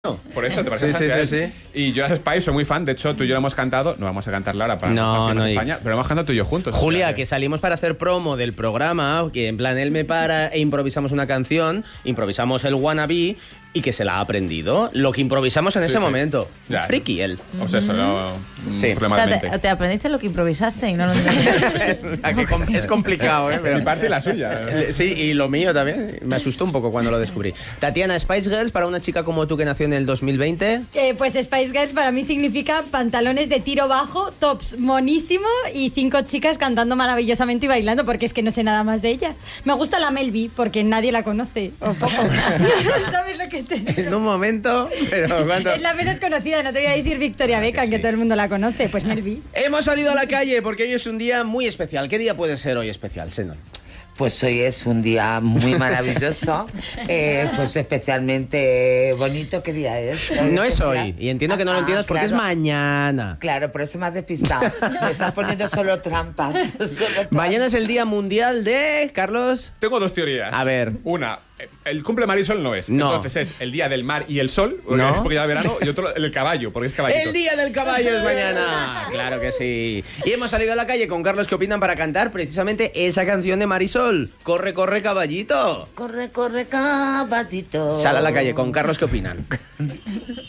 Por eso te parece bastante a él. Sí. Y Jonas Spice, soy muy fan. De hecho, tú y yo lo hemos cantado. No vamos a cantarla ahora para no, España, pero hemos cantado tú y yo juntos. Julia, que salimos para hacer promo del programa, que en plan él me para e improvisamos una canción, improvisamos el Wannabe y que se la ha aprendido. Lo que improvisamos en ese momento. Ya, Friki él. Pues eso, Sí. O sea, te aprendiste lo que improvisaste y no lo entendiste. Es complicado, ¿eh? Pero mi parte y la suya. Sí, y lo mío también. Me asustó un poco cuando lo descubrí. Tatiana, Spice Girls, para una chica como tú que nació en el 2020. Pues Spice Girls para mí significa pantalones de tiro bajo, tops monísimo y 5 chicas cantando maravillosamente y bailando, porque es que no sé nada más de ellas. Me gusta la Mel B porque nadie la conoce, o poco. ¿Sabes lo que te digo? En un momento, pero ¿cuánto? Es la menos conocida, no te voy a decir Victoria Beckham, que todo el mundo la conoce, pues Mel B. Hemos salido a la calle porque hoy es un día muy especial. ¿Qué día puede ser hoy especial, Senor? Pues hoy es un día muy maravilloso, pues especialmente bonito. ¿Qué día es? No es hoy, y entiendo que no lo entiendas porque claro. es mañana. Claro, por eso me has despistado. Me estás poniendo solo trampas. Mañana es el Día Mundial de... Carlos. Tengo dos teorías. A ver. Una, el cumple Marisol no es. No. Entonces es el día del mar y el sol, No. porque ya es verano, y otro el caballo, porque es caballito. El Día del Caballo es mañana. Claro que sí. Y hemos salido a la calle con Carlos, ¿qué opinan para cantar precisamente esa canción de Marisol? Corre, corre, caballito. Corre, corre, caballito. Sal a la calle con Carlos, ¿qué opinan?